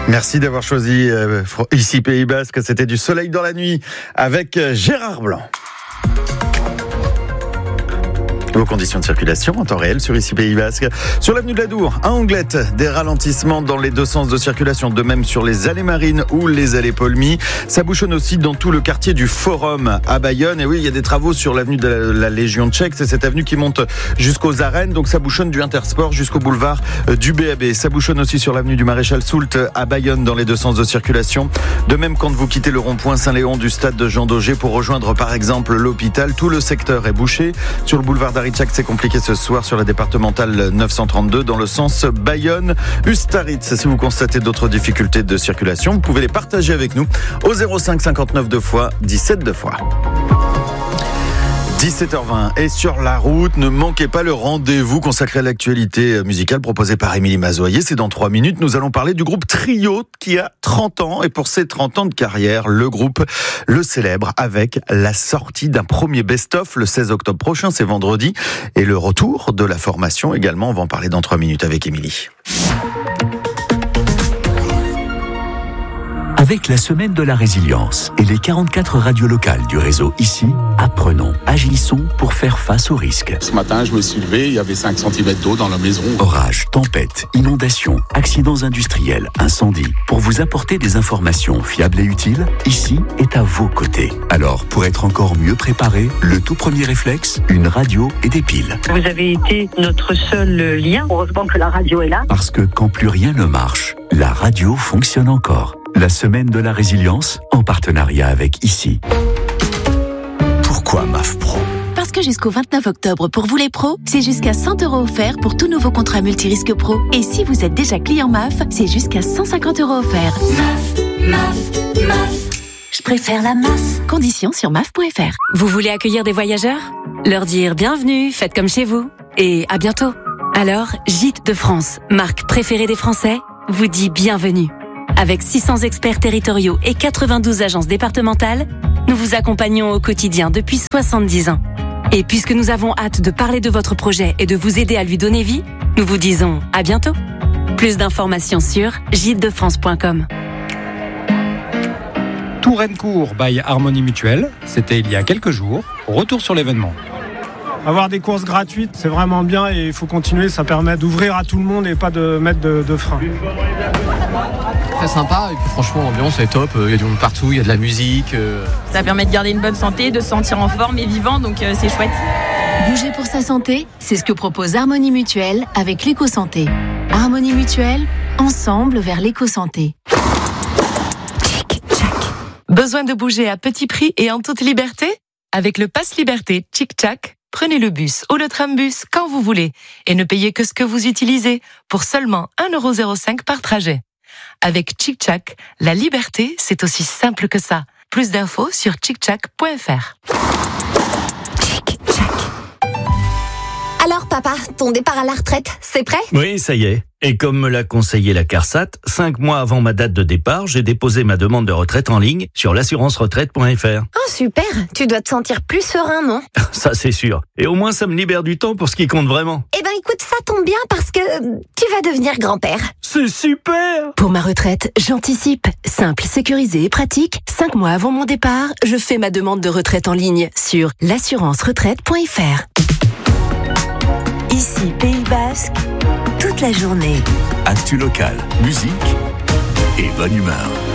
Merci d'avoir choisi ici Pays Basque. C'était du soleil dans la nuit avec Gérard Blanc. Vos conditions de circulation en temps réel sur ici Pays Basque. Sur l'avenue de la Dour, à Anglette, des ralentissements dans les deux sens de circulation. De même sur les allées Marines ou les allées Paulmy. Ça bouchonne aussi dans tout le quartier du Forum à Bayonne. Et oui, il y a des travaux sur l'avenue de la Légion tchèque. C'est cette avenue qui monte jusqu'aux arènes. Donc ça bouchonne du Intersport jusqu'au boulevard du BAB. Ça bouchonne aussi sur l'avenue du Maréchal Soult à Bayonne dans les deux sens de circulation. De même quand vous quittez le rond-point Saint-Léon du stade de Jean Daugé pour rejoindre par exemple l'hôpital, tout le secteur est bouché. Sur le boulevard d'Aritschak, c'est compliqué ce soir sur la départementale 932 dans le sens Bayonne-Ustaritz. Si vous constatez d'autres difficultés de circulation, vous pouvez les partager avec nous au 05 59 2 fois 17 2 fois. 17h20 et sur la route, ne manquez pas le rendez-vous consacré à l'actualité musicale proposé par Émilie Mazoyer. C'est dans 3 minutes. Nous allons parler du groupe Trio qui a 30 ans et pour ses 30 ans de carrière, le groupe le célèbre avec la sortie d'un premier best-of le 16 octobre prochain, c'est vendredi, et le retour de la formation également. On va en parler dans 3 minutes avec Émilie. Avec la semaine de la résilience et les 44 radios locales du réseau ici, apprenons, agissons pour faire face aux risques. Ce matin, je me suis levé, il y avait 5 cm d'eau dans la maison. Orages, tempêtes, inondations, accidents industriels, incendies. Pour vous apporter des informations fiables et utiles, ici est à vos côtés. Alors, pour être encore mieux préparé, le tout premier réflexe, une radio et des piles. Vous avez été notre seul lien. Heureusement que la radio est là. Parce que quand plus rien ne marche, la radio fonctionne encore. La semaine de la résilience, en partenariat avec ici. Pourquoi MAF Pro ? Parce que jusqu'au 29 octobre, pour vous les pros, c'est jusqu'à 100 € offerts pour tout nouveau contrat multirisque pro. Et si vous êtes déjà client MAF, c'est jusqu'à 150 € offerts. MAF. Je préfère la MAF. Conditions sur MAF.fr. Vous voulez accueillir des voyageurs ? Leur dire bienvenue, faites comme chez vous. Et à bientôt. Alors, Gîtes de France, marque préférée des Français, vous dit bienvenue. Avec 600 experts territoriaux et 92 agences départementales, nous vous accompagnons au quotidien depuis 70 ans. Et puisque nous avons hâte de parler de votre projet et de vous aider à lui donner vie, nous vous disons à bientôt. Plus d'informations sur gitesdefrance.com. Tourencourt by Harmonie Mutuelle, c'était il y a quelques jours. Retour sur l'événement. Avoir des courses gratuites, c'est vraiment bien et il faut continuer, ça permet d'ouvrir à tout le monde et pas de mettre de frein. Très sympa et puis franchement l'ambiance est top, il y a du monde partout, il y a de la musique. Ça permet de garder une bonne santé, de se sentir en forme et vivant, donc c'est chouette. Bouger pour sa santé, c'est ce que propose Harmonie Mutuelle avec l'éco-santé. Harmonie Mutuelle, ensemble vers l'éco-santé. Besoin de bouger à petit prix et en toute liberté ? Avec le Pass Liberté Tchic-Tchac, prenez le bus ou le trambus quand vous voulez et ne payez que ce que vous utilisez pour seulement 1,05 € par trajet. Avec Tchic-Tchac, la liberté, c'est aussi simple que ça. Plus d'infos sur tchic-tchac.fr. Alors papa, ton départ à la retraite, c'est prêt ? Oui, ça y est. Et comme me l'a conseillé la CARSAT, 5 mois avant ma date de départ, j'ai déposé ma demande de retraite en ligne sur l'assurance-retraite.fr. Oh super, tu dois te sentir plus serein, non ? Ça c'est sûr. Et au moins ça me libère du temps pour ce qui compte vraiment. Eh ben écoute, ça tombe bien parce que tu vas devenir grand-père. C'est super ! Pour ma retraite, j'anticipe. Simple, sécurisé et pratique. 5 mois avant mon départ, je fais ma demande de retraite en ligne sur l'assurance-retraite.fr. Ici Pays Basque, toute la journée. Actu local, musique et bonne humeur.